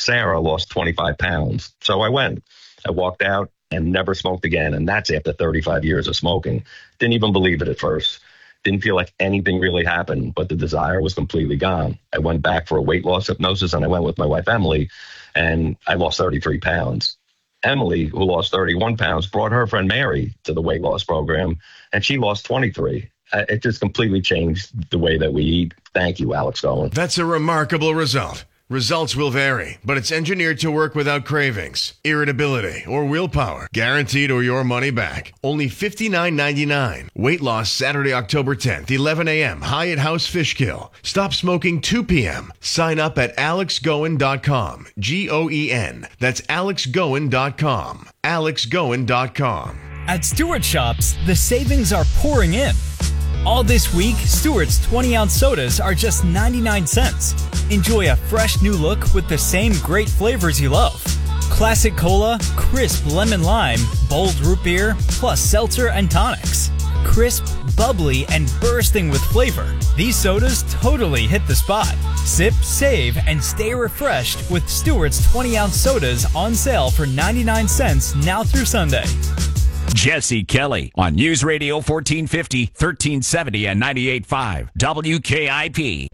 Sarah lost 25 pounds. So I went. I walked out and never smoked again. And that's after 35 years of smoking. Didn't even believe it at first. Didn't feel like anything really happened, but the desire was completely gone. I went back for a weight loss hypnosis, and I went with my wife, Emily, and I lost 33 pounds. Emily, who lost 31 pounds, brought her friend Mary to the weight loss program, and she lost 23. It just completely changed the way that we eat. Thank you, Alex Goen. That's a remarkable result. Results will vary, but it's engineered to work without cravings, irritability, or willpower. Guaranteed or your money back. Only $59.99. Weight loss Saturday, October 10th, 11 a.m. Hyatt House Fishkill. Stop smoking 2 p.m. Sign up at alexgoen.com. Goen. That's alexgoen.com. alexgoen.com. At Stewart Shops, the savings are pouring in. All this week, Stewart's 20-ounce sodas are just 99 cents. Enjoy a fresh new look with the same great flavors you love. Classic Cola, crisp lemon lime, bold root beer, plus seltzer and tonics. Crisp, bubbly, and bursting with flavor. These sodas totally hit the spot. Sip, save, and stay refreshed with Stewart's 20-ounce sodas on sale for 99 cents now through Sunday. Jesse Kelly on News Radio 1450, 1370, and 98.5 WKIP.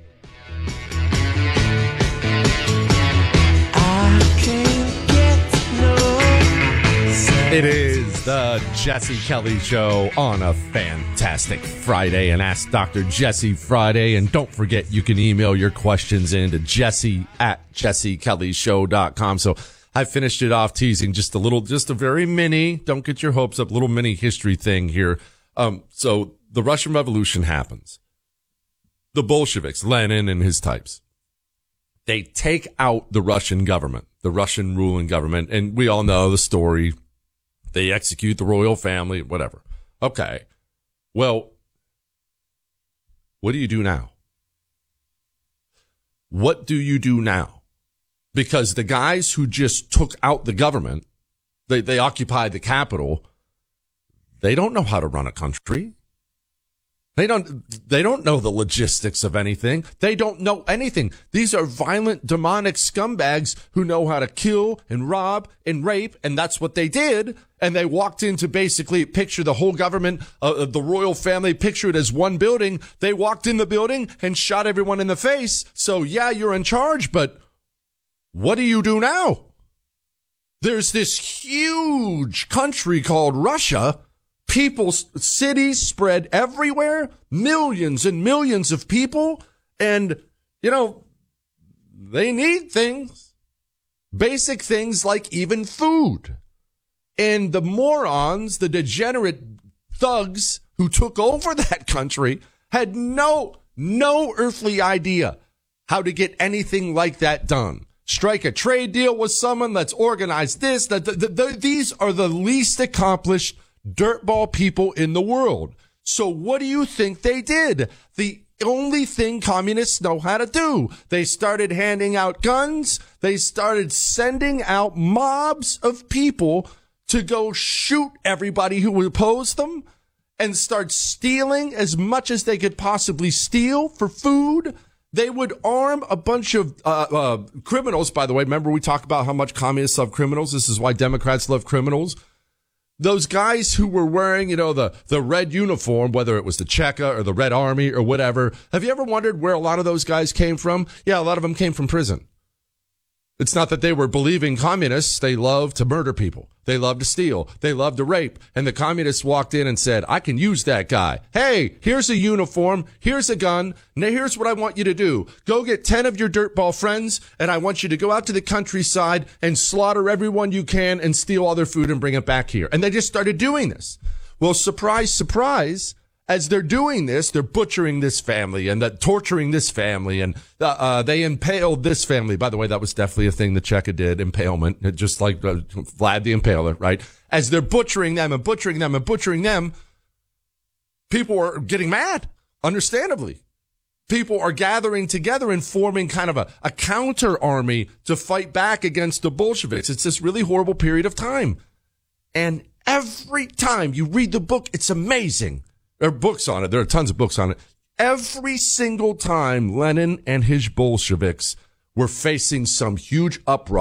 It is the Jesse Kelly Show on a fantastic Friday, and Ask Dr. Jesse Friday. And don't forget, you can email your questions in to jesse@jessekellyshow.com. So I finished it off teasing just a very mini, don't get your hopes up, little mini history thing here. So the Russian Revolution happens. The Bolsheviks, Lenin and his types, they take out the Russian government, the Russian ruling government. And we all know the story. They execute the royal family, whatever. Okay. Well, what do you do now? What do you do now? Because the guys who just took out the government, they occupied the capital, they don't know how to run a country. They don't know the logistics of anything. They don't know anything. These are violent, demonic scumbags who know how to kill and rob and rape, and that's what they did. And they walked in to basically picture the whole government, the royal family, picture it as one building. They walked in the building and shot everyone in the face. So yeah, you're in charge, but what do you do now? There's this huge country called Russia. People, cities spread everywhere, millions and millions of people. And, they need things, basic things like even food. And the morons, the degenerate thugs who took over that country had no earthly idea how to get anything like that done. Strike a trade deal with someone, let's organize this. These are the least accomplished dirtball people in the world. So what do you think they did? The only thing communists know how to do. They started handing out guns. They started sending out mobs of people to go shoot everybody who opposed them and start stealing as much as they could possibly steal for food. They would arm a bunch of criminals. By the way, remember we talked about how much communists love criminals? This is why Democrats love criminals. Those guys who were wearing, the red uniform, whether it was the Cheka or the Red Army or whatever. Have you ever wondered where a lot of those guys came from? Yeah, a lot of them came from prison. It's not that they were believing communists. They love to murder people. They love to steal. They love to rape. And the communists walked in and said, I can use that guy. Hey, here's a uniform. Here's a gun. Now here's what I want you to do. Go get 10 of your dirtball friends, and I want you to go out to the countryside and slaughter everyone you can and steal all their food and bring it back here. And they just started doing this. Well, surprise, surprise. As they're doing this, they're butchering this family and torturing this family, and they impaled this family. By the way, that was definitely a thing the Cheka did, impalement, just like Vlad the Impaler, right? As they're butchering them and butchering them and butchering them, people are getting mad, understandably. People are gathering together and forming kind of a counter army to fight back against the Bolsheviks. It's this really horrible period of time. And every time you read the book, it's amazing. There are books on it. There are tons of books on it. Every single time Lenin and his Bolsheviks were facing some huge uprising,